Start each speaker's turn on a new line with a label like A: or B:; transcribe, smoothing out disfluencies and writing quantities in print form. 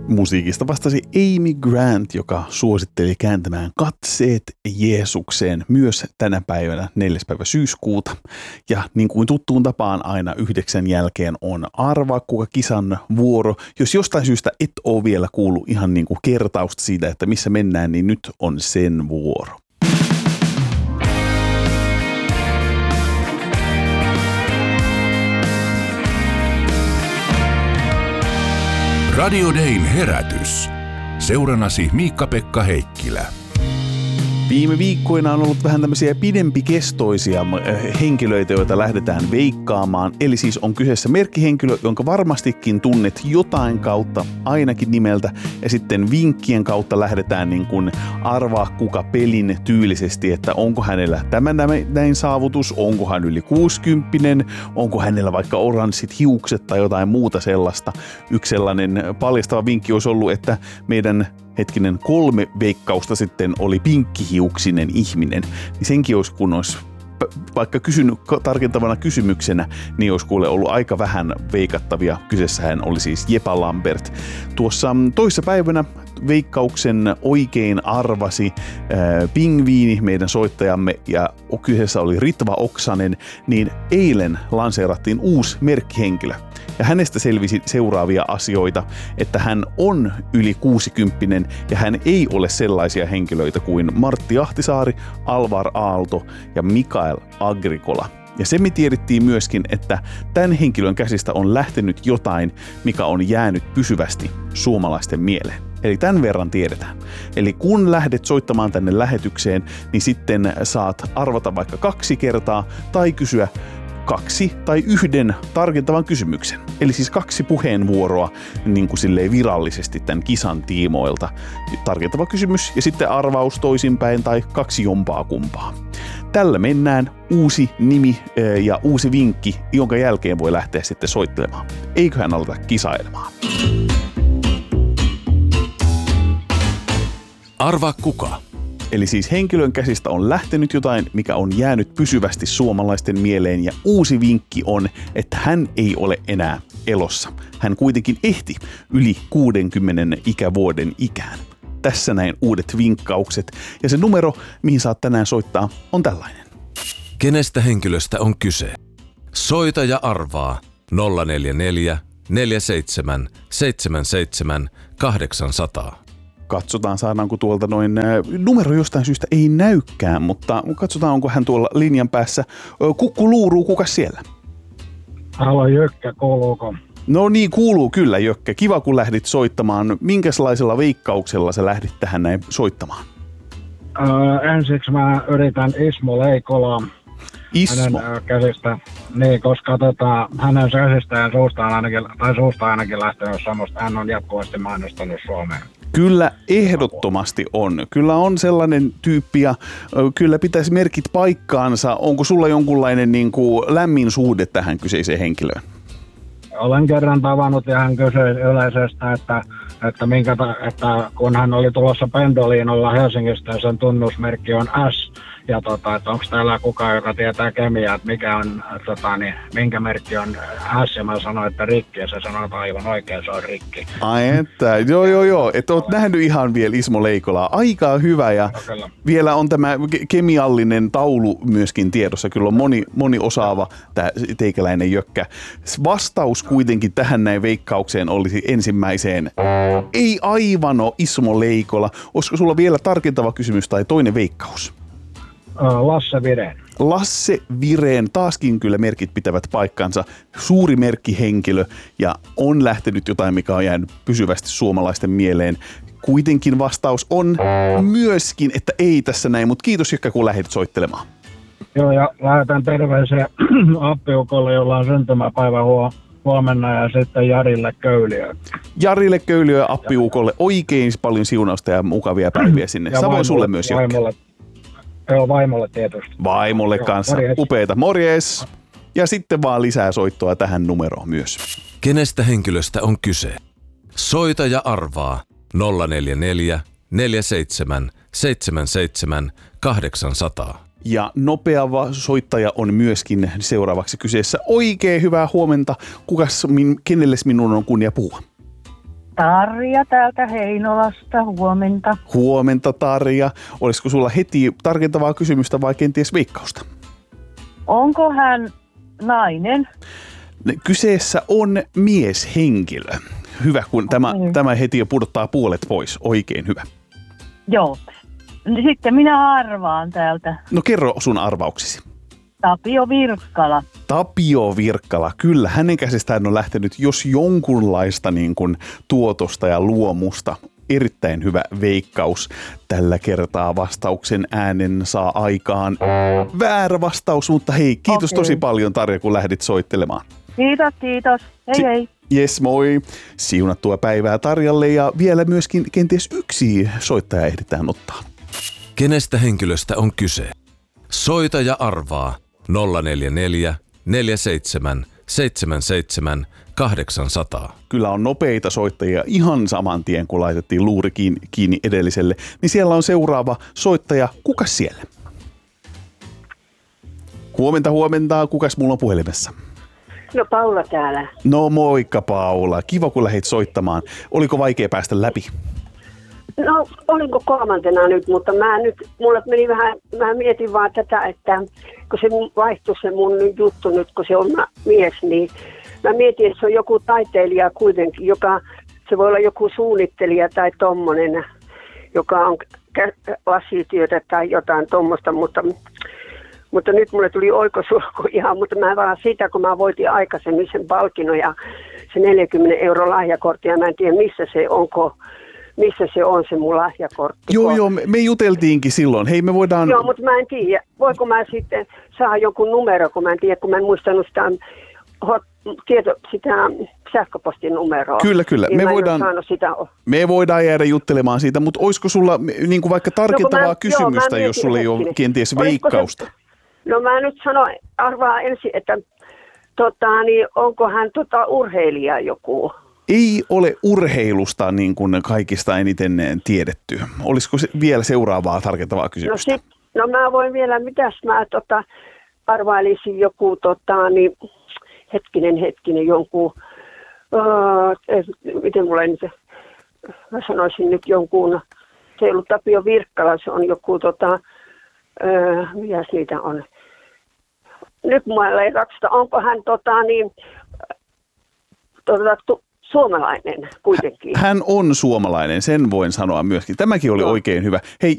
A: Musiikista vastasi Amy Grant, joka suositteli kääntämään katseet Jeesukseen myös tänä päivänä 4. päivä syyskuuta. Ja niin kuin tuttuun tapaan aina 9 jälkeen on Arvaa kuka kisan vuoro. Jos jostain syystä et ole vielä kuullut ihan niin kuin kertausta siitä, että missä mennään, niin nyt on sen vuoro.
B: Radio Dayn herätys. Seurannasi Miikka-Pekka Heikkilä.
A: Viime viikkoina on ollut vähän tämmöisiä pidempikestoisia henkilöitä, joita lähdetään veikkaamaan. Eli siis on kyseessä merkkihenkilö, jonka varmastikin tunnet jotain kautta, ainakin nimeltä. Ja sitten vinkkien kautta lähdetään niin kuin arvaa kuka pelin tyylisesti, että onko hänellä tämä näin saavutus, onko hän yli 60, onko hänellä vaikka oranssit hiukset tai jotain muuta sellaista. Yksi sellainen paljastava vinkki olisi ollut, että meidän 3 veikkausta sitten oli pinkkihiuksinen ihminen, niin senkin olisi, kun olisi vaikka kysynyt tarkentavana kysymyksenä, niin olisi kuule ollut aika vähän veikattavia. Kyseessähän oli siis Jepa Lambert. Tuossa toissa päivänä veikkauksen oikein arvasi Pingviini, meidän soittajamme, ja kyseessä oli Ritva Oksanen, niin eilen lanseerattiin uusi merkkihenkilö. Ja hänestä selvisi seuraavia asioita, että hän on yli 60 ja hän ei ole sellaisia henkilöitä kuin Martti Ahtisaari, Alvar Aalto ja Mikael Agricola. Ja se me tiedettiin myöskin, että tämän henkilön käsistä on lähtenyt jotain, mikä on jäänyt pysyvästi suomalaisten mieleen. Eli tämän verran tiedetään. Eli kun lähdet soittamaan tänne lähetykseen, niin sitten saat arvata vaikka 2 kertaa tai kysyä 2 tai 1 tarkentavan kysymyksen. Eli siis 2 puheenvuoroa niin kuin silleen virallisesti tämän kisan tiimoilta. Tarkentava kysymys ja sitten arvaus toisinpäin tai 2 jompaa kumpaa. Tällä mennään, uusi nimi ja uusi vinkki, jonka jälkeen voi lähteä sitten soittelemaan. Eiköhän aloita kisailemaan.
B: Arvaa kuka.
A: Eli siis henkilön käsistä on lähtenyt jotain, mikä on jäänyt pysyvästi suomalaisten mieleen, ja uusi vinkki on, että hän ei ole enää elossa. Hän kuitenkin ehti yli 60 ikävuoden ikään. Tässä näin uudet vinkkaukset, ja se numero, mihin saat tänään soittaa, on tällainen.
B: Kenestä henkilöstä on kyse? Soita ja arvaa 044 47 77 800.
A: Katsotaan, saadaanko tuolta noin numero jostain syystä ei näykään, mutta katsotaan, onko hän tuolla linjan päässä. Kukku luuruu, kukas siellä?
C: Halo Jökkä, kuuluuko?
A: No niin, kuuluu kyllä Jökkä. Kiva, kun lähdit soittamaan. Minkälaisella veikkauksella sä lähdit tähän näin soittamaan?
C: Ensiksi mä yritän Ismo Leikolaa.
A: Ismo?
C: Hänen käsistä, niin, koska hänen käsistään suusta ainakin lähtenyt semmoista, hän on jatkuvasti mainostanut Suomeen.
A: Kyllä ehdottomasti on. Kyllä on sellainen tyyppi ja kyllä pitäisi merkit paikkaansa. Onko sulla jonkunlainen niin kuin lämmin suhde tähän kyseiseen henkilöön?
C: Olen kerran tavannut ja hän kysyi yleisestä, että kun hän oli tulossa Pendolinolla Helsingistä ja sen tunnusmerkki on S. Ja että onko täällä kukaan, joka tietää kemiaa, että mikä on, minkä merkki on S, ja mä sanoin, että rikki, ja se sanoi, että aivan oikein, se on rikki.
A: Ai että, joo, että oot nähnyt ihan vielä Ismo Leikolaa. Aika hyvä, ja vielä on tämä kemiallinen taulu myöskin tiedossa. Kyllä on moni osaava tämä teikäläinen Jökkä. Vastaus kuitenkin tähän näin veikkaukseen olisi ensimmäiseen. Ei aivan ole Ismo Leikola. Olisiko sulla vielä tarkentava kysymys tai toinen veikkaus?
C: Lasse Vireen.
A: Lasse Vireen, taaskin kyllä merkit pitävät paikkansa. Suuri merkkihenkilö ja on lähtenyt jotain, mikä on jäänyt pysyvästi suomalaisten mieleen. Kuitenkin vastaus on myöskin, että ei tässä näin, mutta kiitos Jökkä, kun lähdit soittelemaan.
C: Joo, ja lähetän terveisiä appiukolle, jolla on syntymäpäivä huomenna, ja sitten Jarille Köyliö.
A: Jarille Köyliö ja appiukolle oikein paljon siunausta ja mukavia päiviä sinne. Ja samoin sulle myös Jökkä.
C: Joo, vaimolle tietysti.
A: Vaimolle kanssa. Morjes. Upeeta. Morjes! Ja sitten vaan lisää soittoa tähän numeroon myös.
B: Kenestä henkilöstä on kyse? Soita ja arvaa 044 47 77 800.
A: Ja nopea soittaja on myöskin seuraavaksi kyseessä. Oikein hyvää huomenta. Kenelles minun on kunnia puhua?
D: Tarja täältä Heinolasta, huomenta.
A: Huomenta, Tarja. Olisiko sulla heti tarkentavaa kysymystä vai kenties veikkausta?
D: Onko hän nainen?
A: Kyseessä on mieshenkilö. Hyvä, kun tämä heti jo pudottaa puolet pois. Oikein hyvä.
D: Joo. Sitten minä arvaan täältä.
A: No kerro sun arvauksesi.
D: Tapio Virkkala.
A: Tapio Virkkala, kyllä. Hänen käsistään on lähtenyt jos jonkunlaista niin kuin tuotosta ja luomusta. Erittäin hyvä veikkaus. Tällä kertaa vastauksen äänen saa aikaan väärä vastaus, mutta hei, kiitos tosi paljon Tarja, kun lähdit soittelemaan.
D: Kiitos. Hei.
A: Jes, moi. Siunattua päivää Tarjalle ja vielä myöskin kenties yksi soittaja ehditään ottaa.
B: Kenestä henkilöstä on kyse? Soita ja arvaa 044 47 77 800.
A: Kyllä on nopeita soittajia ihan saman tien, kun laitettiin luuri kiinni edelliselle. Niin siellä on seuraava soittaja. Kukas siellä? Huomenta. Kukas mulla on puhelimessa?
E: No Paula täällä.
A: No moikka Paula. Kiva kun lähdit soittamaan. Oliko vaikea päästä läpi?
E: No olinko kolmantena nyt, mutta mulle meni mä mietin vaan tätä, että kun se vaihtui se mun juttu nyt, kun se on mies, niin mä mietin, että se on joku taiteilija kuitenkin, se voi olla joku suunnittelija tai tommonen, joka on lasityötä tai jotain tommoista, mutta nyt mulle tuli oikosulku ihan, mutta mä vaan sitä, kun mä voitin aikaisemmin sen palkinnon ja se 40 € lahjakortti ja mä en tiedä missä se on se mun lahjakortti.
A: Joo, me juteltiinkin silloin. Hei, me voidaan...
E: Joo, mutta mä en tiedä. Voiko mä sitten saada jonkun numero, kun mä en tiedä, kun mä en muistanut sitä sähköpostin numeroa.
A: Kyllä. Me voidaan jäädä juttelemaan siitä, mutta olisiko sulla niin kuin vaikka tarkentavaa kysymystä, jos sulla ei ole kenties veikkausta?
E: No mä nyt arvaa ensin, että onko hän urheilija joku?
A: Ei ole urheilusta niin kuin kaikista eniten tiedetty. Olisiko vielä seuraavaa tarkentavaa kysymystä?
E: No mä voin vielä, mitäs mä arvailisin joku, hetkinen jonkun, miten mulla nyt, mä sanoisin nyt jonkun, se ei ollut Tapio Virkkala, se on joku, mitäs niitä on? Nyt mulla ei raksata, onko hän suomalainen kuitenkin.
A: Hän on suomalainen, sen voin sanoa myöskin. Tämäkin oli oikein hyvä. Hei,